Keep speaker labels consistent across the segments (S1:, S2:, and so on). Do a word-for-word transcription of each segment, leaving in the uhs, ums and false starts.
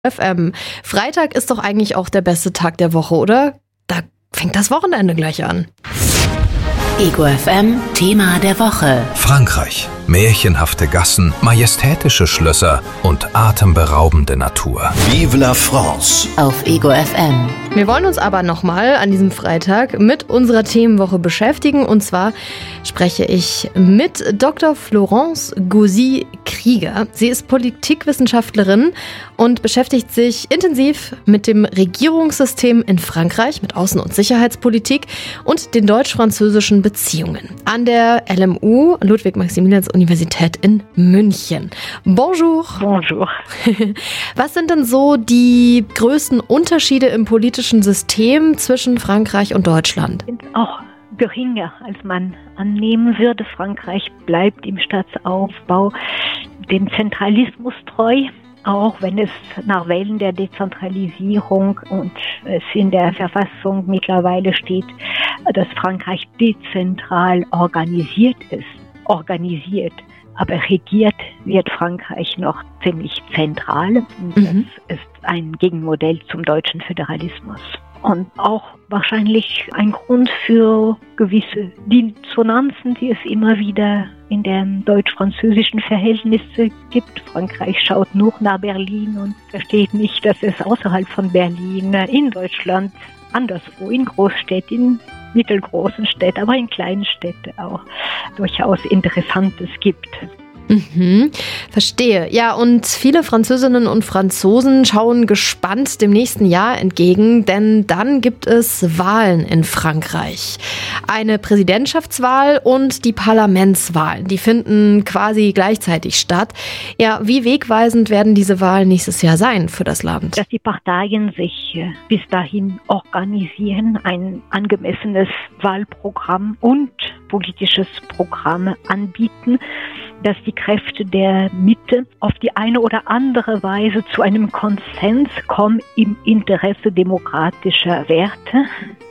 S1: F M. Freitag ist doch eigentlich auch der beste Tag der Woche, oder? Da fängt das Wochenende gleich an.
S2: Ego F M, Thema der Woche.
S3: Frankreich. Märchenhafte Gassen, majestätische Schlösser und atemberaubende Natur.
S4: Vive la France!
S2: Auf Ego F M.
S1: Wir wollen uns aber nochmal an diesem Freitag mit unserer Themenwoche beschäftigen. Und zwar spreche ich mit Doktor Florence Gauzy-Krieger. Sie ist Politikwissenschaftlerin und beschäftigt sich intensiv mit dem Regierungssystem in Frankreich, mit Außen- und Sicherheitspolitik und den deutsch-französischen Beziehungen. An der L M U, Ludwig-Maximilians-Universität in München. Bonjour.
S5: Bonjour.
S1: Was sind denn so die größten Unterschiede im politischen System zwischen Frankreich und Deutschland?
S5: Sind auch geringer, als man annehmen würde. Frankreich bleibt im Staatsaufbau dem Zentralismus treu, auch wenn es nach Wellen der Dezentralisierung und es in der Verfassung mittlerweile steht, dass Frankreich dezentral organisiert ist, organisiert. Aber regiert wird Frankreich noch ziemlich zentral. Mhm. Das ist ein Gegenmodell zum deutschen Föderalismus. Und auch wahrscheinlich ein Grund für gewisse Dissonanzen, die es immer wieder in den deutsch-französischen Verhältnissen gibt. Frankreich schaut nur nach Berlin und versteht nicht, dass es außerhalb von Berlin in Deutschland anderswo in Großstädten, mittelgroßen Städten, aber in kleinen Städten auch durchaus Interessantes gibt.
S1: Mhm, verstehe. Ja, und viele Französinnen und Franzosen schauen gespannt dem nächsten Jahr entgegen, denn dann gibt es Wahlen in Frankreich. Eine Präsidentschaftswahl und die Parlamentswahlen, die finden quasi gleichzeitig statt. Ja, wie wegweisend werden diese Wahlen nächstes Jahr sein für das Land?
S5: Dass die Parteien sich bis dahin organisieren, ein angemessenes Wahlprogramm und politisches Programm anbieten, dass die Kräfte der Mitte auf die eine oder andere Weise zu einem Konsens kommen im Interesse demokratischer Werte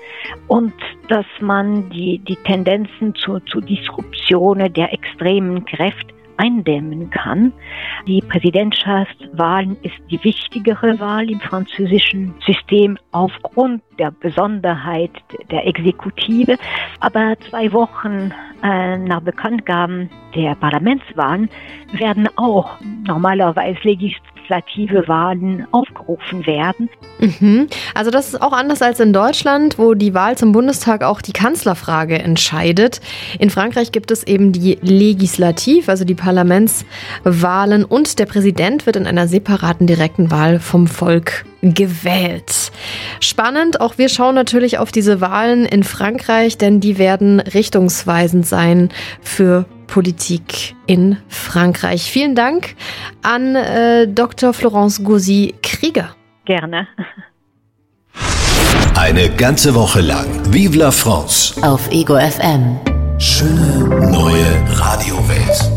S5: und dass man die, die Tendenzen zu, zu Disruptionen der extremen Kräfte eindämmen kann. Die Präsidentschaftswahl ist die wichtigere Wahl im französischen System aufgrund der Besonderheit der Exekutive. Aber zwei Wochen äh, nach Bekanntgabe der Parlamentswahlen werden auch normalerweise legislative Wahlen aufgerufen werden.
S1: Mhm. Also das ist auch anders als in Deutschland, wo die Wahl zum Bundestag auch die Kanzlerfrage entscheidet. In Frankreich gibt es eben die Legislativ, also die Parlamentswahlen, und der Präsident wird in einer separaten direkten Wahl vom Volk gewählt. Spannend, auch wir schauen natürlich auf diese Wahlen in Frankreich, denn die werden richtungsweisend sein für Politik in Frankreich. Vielen Dank an äh, Doktor Florence Gauzy-Krieger.
S5: Gerne.
S4: Eine ganze Woche lang Vive la France
S2: auf Ego F M.
S4: Schöne neue Radiowelt.